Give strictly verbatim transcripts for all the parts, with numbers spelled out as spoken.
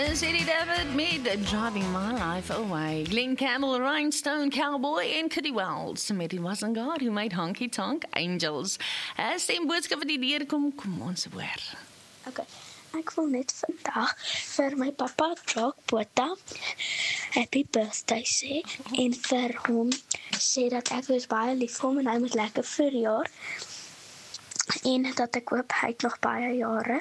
is Eddie David met Driving My Life Away. Glenn Campbell, Rhinestone Cowboy en Cuddy Wells met It Wasn't God Who Made Honky Tonk Angels. As die boodskap wat die deurkom, kom ons hoor. Okay. Ek wil net vandag vir my pappa Jacques Botha happy birthday sê en vir hom sê dat ek was baie lief vir hom en hy moet lekker verjaar en dat ek hoop hy het nog baie jare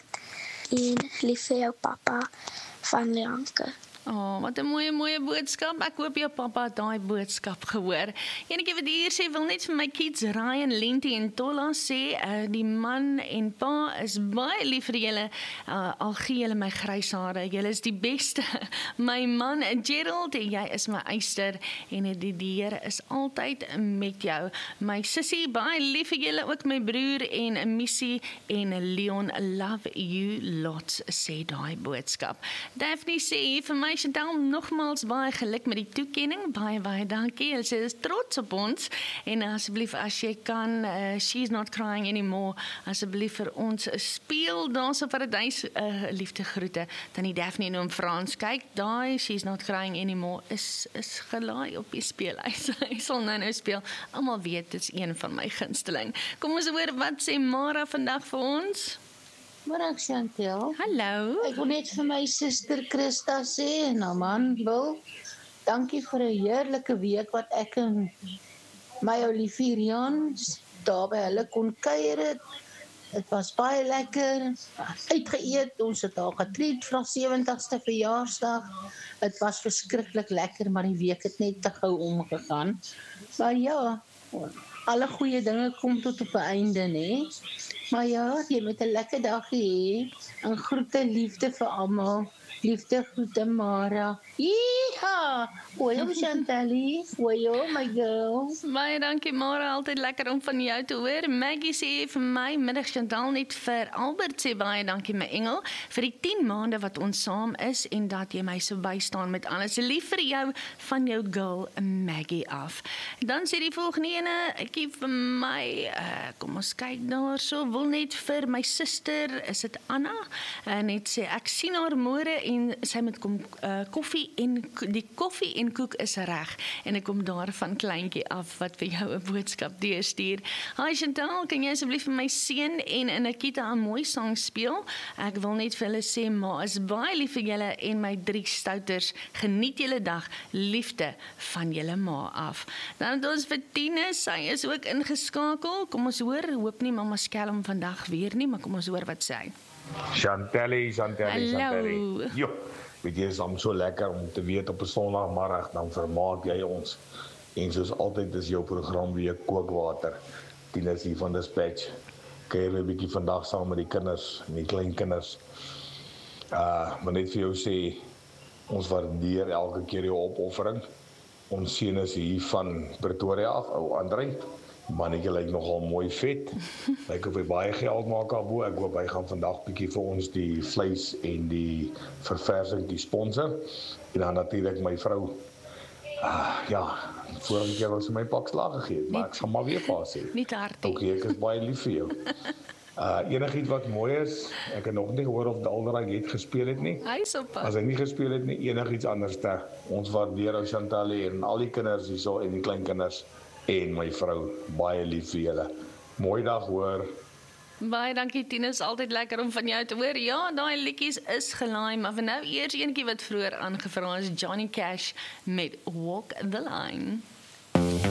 en lief vir jou pappa van Lianke. Oh, wat 'n mooie, mooie boodskap. Ek hoop jou pappa het daai boodskap gehoor. Enetjie wat hier sê, wil net vir my kids Ryan, Lenti en Tolla sê, uh, die man en pa is baie lief vir julle, uh, al gee julle my grys hare. Julle is die beste. My man Gerald, jy is my eyster en die, die Here is altyd met jou. My sussie, baie lief vir julle, ook my broer en Missy en Leon, love you lots, sê daai boodskap. Daphne sê vir my Chantal, nogmaals baie geluk met die toekenning, baie, baie dankie, hulle sê is trots op ons, en asseblief as jy kan, uh, She's Not Crying Anymore, asseblief vir ons speel, daar so paradijs, uh, liefde groete, dan die Daphne nou in Frans, kyk, daai She's Not Crying Anymore, is, is gelaai op die speel, hy, hy sal nou nou speel, almal weet, dit is een van my gunsteling. Kom ons hoor, wat sê Mara vandag vir ons? Middag Chantel. Hallo. Ek wil net vir my suster Christa sê en haar man Bill, dankie vir 'n heerlike week wat ek en my Oliverians daar by hulle kon kuier het. Dit was baie lekker, uitgeëet, ons het haar getreed vir haar sewentigste verjaarsdag. Dit was verskriklik lekker, maar die week het net te gou omgegaan. Maar ja, alle goeie dinge kom tot op 'n einde, né? Maar ja, jy moet 'n lekker dag hê. En groete liefde vir almal. Liefde groete Mara. Yeeha! Oyo Chantalie, oyo my girl. Baie dankie Mara, altyd lekker om van jou te hoor. Maggie sê vir my, middag Chantal, net vir Albert sê baie dankie my engel, vir die tien maande wat ons saam is en dat jy my so bystaan met alles. Lief vir jou, van jou girl Maggie af. Dan sê die volgende ene, ek gee vir my, uh, kom ons kyk daar so, wil net vir my suster, is dit Anna, uh, net sê, ek sien haar môre en sy moet kom uh, koffie en die koffie en koek is reg en ek kom daar van kleintjie af wat vir jou 'n boodskap deurstuur. Hi Chantal, kan jy asseblief vir my seun en in Nikita 'n mooi sang speel? Ek wil net vir hulle sê, ma is baie lief vir julle en my drie stouters. Geniet julle dag, liefde van julle ma af. Dan het ons vir Tine, sy is ook ingeskakel. Kom ons hoor, hoop nie mamma skelm vandag weer nie, maar kom ons hoor wat sy. Chantelly, Chantelly, Chantelly. Hallo. Jo, weet jy, is om so lekker om te weet op 'n Sondagmiddag, dan vermaak jy ons. En soos altyd is jou program weer kookwater. Tinus hier van Dispatch. Kuier 'n bietjie vandag saam met die kinders, en die klein kinders. Uh, maar net vir jou sê, ons waardeer elke keer jou opoffering. Ons seun is hier van Pretoria af, ou Andrei. Mannetjie lyk nogal mooi vet. Lyk of hy baie geld maak daarbo. Ek hoop hy gaan vandag bietjie vir ons die vleis en die verversing sponsor. En dan natuurlik my vrou. Ah, ja, vorige keer was sy my pak slaag gegee, maar ek sal maar weer vir haar sê. Nie te hartie. Okay, ek is baie lief vir jou. Uh, enigiets wat mooi is, ek het nog nie gehoor of Dalderijk het gespeel het nie. Hy is op pad. As hy nie gespeel het nie, enigiets anders te. Ons waardeer ou Chantalie en al die kinders hierso en die klein kinders. En my vrou, baie lief vir julle. Mooi dag hoor. Baie dankie Tinus, altyd lekker om van jou te hoor. Ja, daai liedjies is gelaai, maar vir nou eers eentjie wat vroeër aangevra is, Johnny Cash met Walk the Line.